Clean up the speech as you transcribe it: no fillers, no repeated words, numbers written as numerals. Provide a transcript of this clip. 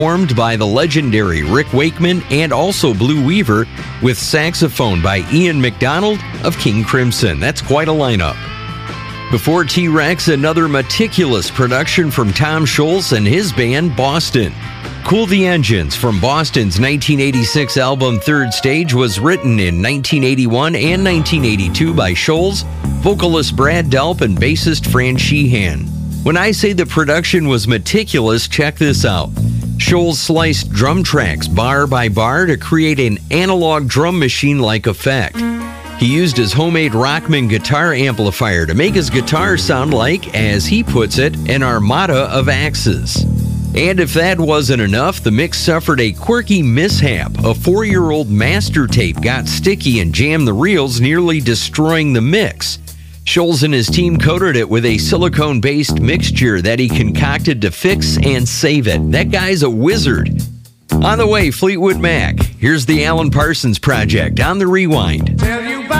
performed by the legendary Rick Wakeman and also Blue Weaver, with saxophone by Ian McDonald of King Crimson. That's quite a lineup. Before T-Rex, another meticulous production from Tom Scholz and his band, Boston. Cool the Engines from Boston's 1986 album Third Stage was written in 1981 and 1982 by Scholz, vocalist Brad Delp, and bassist Fran Sheehan. When I say the production was meticulous, check this out. Scholz sliced drum tracks bar by bar to create an analog drum machine-like effect. He used his homemade Rockman guitar amplifier to make his guitar sound like, as he puts it, an armada of axes. And if that wasn't enough, the mix suffered a quirky mishap. A 4-year-old master tape got sticky and jammed the reels, nearly destroying the mix. Scholz and his team coated it with a silicone-based mixture that he concocted to fix and save it. That guy's a wizard. On the way, Fleetwood Mac. Here's the Alan Parsons Project on the Rewind.